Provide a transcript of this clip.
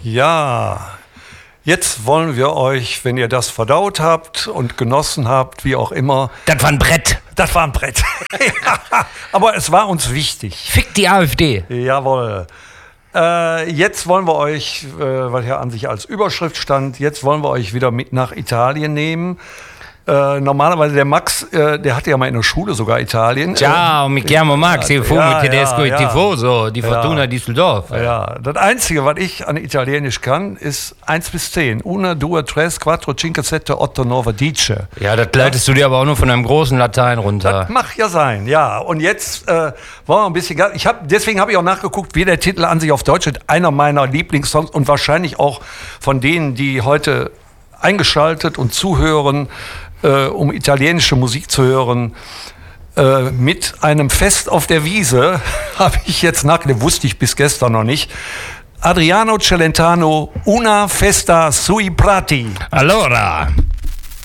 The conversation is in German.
Ja, jetzt wollen wir euch, wenn ihr das verdaut habt und genossen habt, wie auch immer. Das war ein Brett. Das war ein Brett. Aber es war uns wichtig. Fick die AfD. Jawohl. Jetzt wollen wir euch, weil ja an sich als Überschrift stand, jetzt wollen wir euch wieder mit nach Italien nehmen. Normalerweise der Max, der hatte ja mal in der Schule sogar Italien. Ciao, mi chiamo Max, io fumo tedesco e tifoso, die Fortuna Düsseldorf. Ja, das Einzige, was ich an Italienisch kann, ist 1 bis 10. 1, 2, 3, 4, 5, 6, 8, 9, 10. Ja, das leitest du dir aber auch nur von einem großen Latein runter. Das mag ja sein, ja. Und jetzt wollen wir ein bisschen... Deswegen habe ich auch nachgeguckt, wie der Titel an sich auf Deutsch ist. Einer meiner Lieblingssongs und wahrscheinlich auch von denen, die heute eingeschaltet und zuhören, um italienische Musik zu hören, mit einem Fest auf der Wiese, habe ich jetzt nachgedacht, wusste ich bis gestern noch nicht. Adriano Celentano, Una festa sui prati. Allora...